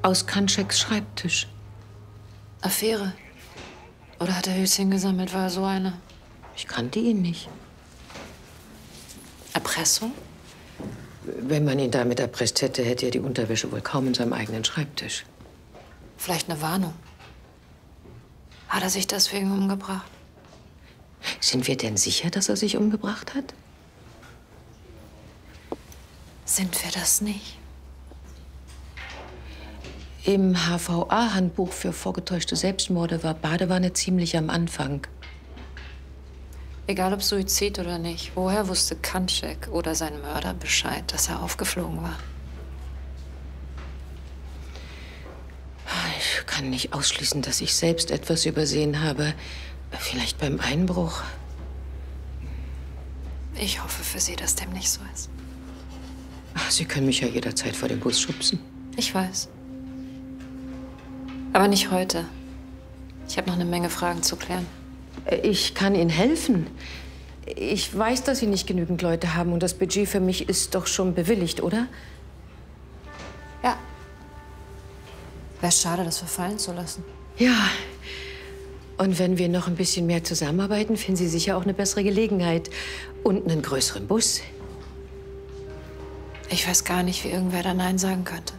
aus Kantscheks Schreibtisch. Affäre? Oder hat er Höschen gesammelt, war er so einer? Ich kannte ihn nicht. Erpressung? Wenn man ihn damit erpresst hätte, hätte er die Unterwäsche wohl kaum in seinem eigenen Schreibtisch. Vielleicht eine Warnung. Hat er sich deswegen umgebracht? Sind wir denn sicher, dass er sich umgebracht hat? Sind wir das nicht? Im HVA-Handbuch für vorgetäuschte Selbstmorde war Badewanne ziemlich am Anfang. Egal ob Suizid oder nicht, woher wusste Kantschek oder sein Mörder Bescheid, dass er aufgeflogen war? Ich kann nicht ausschließen, dass ich selbst etwas übersehen habe. Vielleicht beim Einbruch. Ich hoffe für Sie, dass dem nicht so ist. Ach, Sie können mich ja jederzeit vor den Bus schubsen. Ich weiß. Aber nicht heute. Ich habe noch eine Menge Fragen zu klären. Ich kann Ihnen helfen. Ich weiß, dass Sie nicht genügend Leute haben und das Budget für mich ist doch schon bewilligt, oder? Ja. Wäre schade, das verfallen zu lassen. Ja. Und wenn wir noch ein bisschen mehr zusammenarbeiten, finden Sie sicher auch eine bessere Gelegenheit. Und einen größeren Bus. Ich weiß gar nicht, wie irgendwer da Nein sagen könnte.